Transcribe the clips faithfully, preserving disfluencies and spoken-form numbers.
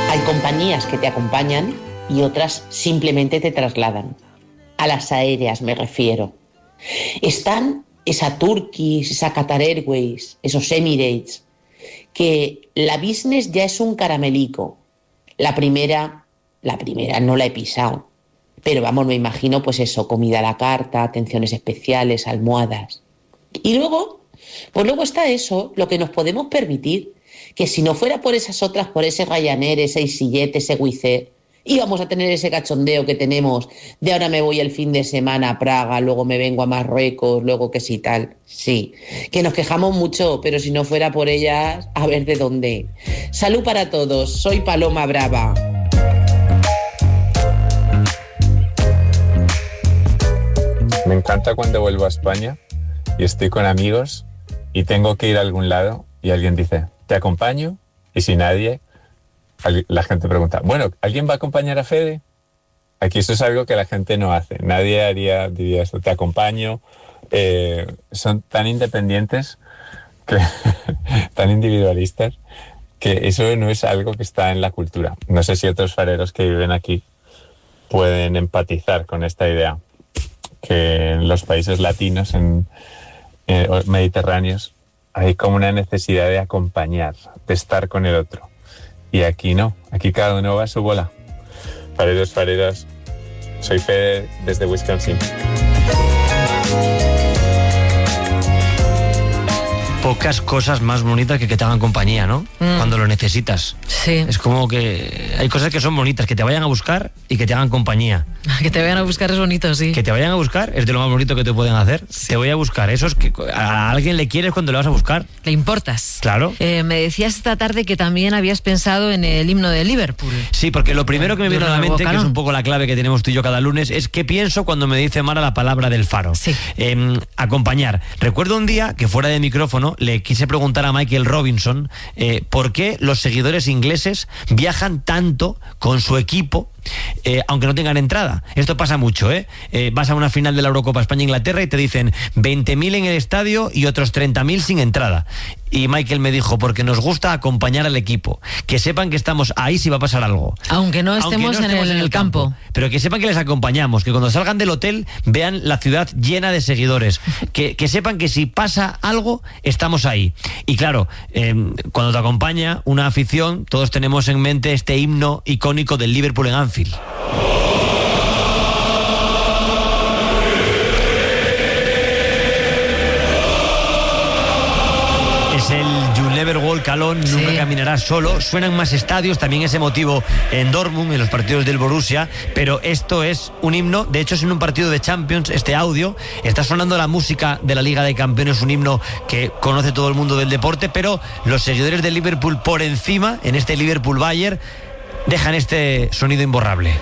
Hay compañías que te acompañan y otras simplemente te trasladan. A las aéreas me refiero. Están esa Turkish, esa Qatar Airways, esos Emirates, que la business ya es un caramelico. La primera, la primera no la he pisado, pero vamos, me imagino pues eso, comida a la carta, atenciones especiales, almohadas. Y luego, pues luego está eso, lo que nos podemos permitir, que si no fuera por esas otras, por ese Ryanair, ese EasyJet, ese Wizz Air, íbamos a tener ese cachondeo que tenemos de ahora me voy el fin de semana a Praga, luego me vengo a Marruecos, luego que sí tal. Sí, que nos quejamos mucho, pero si no fuera por ellas, a ver de dónde. Salud para todos, soy Paloma Brava. Me encanta cuando vuelvo a España y estoy con amigos y tengo que ir a algún lado y alguien dice, ¿te acompaño? Y si nadie, la gente pregunta, bueno, ¿alguien va a acompañar a Fede? Aquí eso es algo que la gente no hace. Nadie haría, diría esto, te acompaño. Eh, son tan independientes, que, tan individualistas, que eso no es algo que está en la cultura. No sé si otros fareros que viven aquí pueden empatizar con esta idea, que en los países latinos, en eh, mediterráneos, hay como una necesidad de acompañar, de estar con el otro. Y aquí no, aquí cada uno va a su bola. Fareros, fareras, soy Fede desde Wisconsin. Pocas cosas más bonitas que que te hagan compañía, ¿no? Mm. Cuando lo necesitas. Sí. Es como que hay cosas que son bonitas, que te vayan a buscar y que te hagan compañía. Que te vayan a buscar es bonito, sí. Que te vayan a buscar es de lo más bonito que te pueden hacer. Sí. Te voy a buscar. Eso es que a alguien le quieres cuando le vas a buscar. Le importas. Claro. Eh, me decías esta tarde que también habías pensado en el himno de Liverpool. Sí, porque lo primero que me vino a la mente, que es un poco la clave que tenemos tú y yo cada lunes, es qué pienso cuando me dice Mara la palabra del Faro. Sí. Eh, acompañar. Recuerdo un día que fuera de micrófono le quise preguntar a Michael Robinson eh, por qué los seguidores ingleses viajan tanto con su equipo Eh, aunque no tengan entrada. Esto pasa mucho, ¿eh? Eh, vas a una final de la Eurocopa España-Inglaterra y te dicen veinte mil en el estadio y otros treinta mil sin entrada. Y Michael me dijo, porque nos gusta acompañar al equipo, que sepan que estamos ahí si va a pasar algo. Aunque no estemos, Aunque no estemos en, el, en el campo. campo. Pero que sepan que les acompañamos, que cuando salgan del hotel vean la ciudad llena de seguidores, que, que sepan que si pasa algo, estamos ahí. Y claro, eh, cuando te acompaña una afición, todos tenemos en mente este himno icónico del Liverpool en Anfield. Es el You Never Walk Alone, sí. Nunca caminarás solo. Suenan más estadios, también es emotivo en Dortmund, en los partidos del Borussia, pero esto es un himno. De hecho, es en un partido de Champions, este audio está sonando la música de la Liga de Campeones, un himno que conoce todo el mundo del deporte, pero los seguidores del Liverpool por encima, en este Liverpool-Bayern, dejan este sonido imborrable.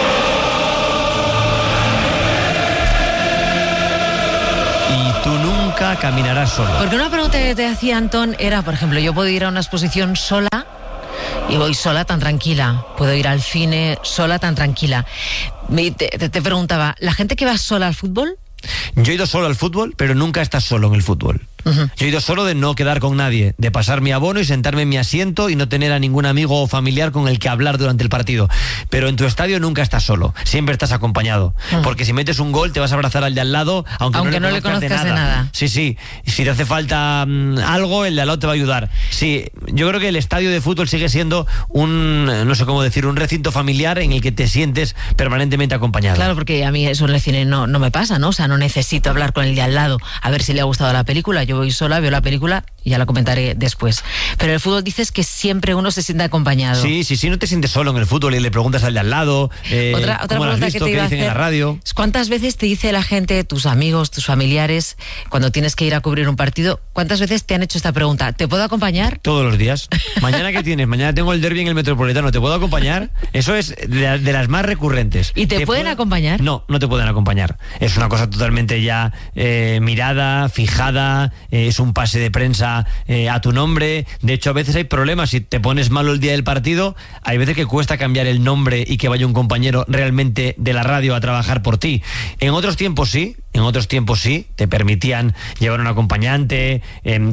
Y tú nunca caminarás solo. Porque una pregunta que te hacía Antón era, por ejemplo, yo puedo ir a una exposición sola y voy sola tan tranquila. Puedo ir al cine sola tan tranquila. Me, te, te preguntaba, ¿la gente que va sola al fútbol? Yo he ido solo al fútbol, pero nunca estás solo en el fútbol. Uh-huh. Yo he ido solo de no quedar con nadie, de pasar mi abono y sentarme en mi asiento y no tener a ningún amigo o familiar con el que hablar durante el partido. Pero en tu estadio nunca estás solo, siempre estás acompañado. Uh-huh. Porque si metes un gol te vas a abrazar al de al lado, aunque, aunque no, le, no conozcas le conozcas de nada. de nada. Sí, sí. Si te hace falta um, algo, el de al lado te va a ayudar. Sí, yo creo que el estadio de fútbol sigue siendo un, no sé cómo decir, un recinto familiar en el que te sientes permanentemente acompañado. Claro, porque a mí eso en el cine no, no me pasa, ¿no? O sea, no necesito hablar con el de al lado a ver si le ha gustado la película. Yo voy sola, veo la película y ya la comentaré después. Pero en el fútbol dices que siempre uno se siente acompañado. Sí, sí, sí, no te sientes solo en el fútbol y le preguntas al de al lado. Eh, otra otra pregunta visto, que te iba a hacer en la radio. ¿Cuántas veces te dice la gente, tus amigos, tus familiares, cuando tienes que ir a cubrir un partido, cuántas veces te han hecho esta pregunta? ¿Te puedo acompañar? Todos los días. ¿Mañana qué tienes? Mañana tengo el derbi en el Metropolitano. ¿Te puedo acompañar? Eso es de, de las más recurrentes. ¿Y te, ¿Te pueden puedo? acompañar? No, no te pueden acompañar. Es una cosa totalmente ya eh, mirada, fijada, eh, es un pase de prensa eh, a tu nombre. De hecho, a veces hay problemas. Si te pones malo el día del partido, hay veces que cuesta cambiar el nombre y que vaya un compañero realmente de la radio a trabajar por ti. En otros tiempos sí, en otros tiempos sí, te permitían llevar un acompañante, eh,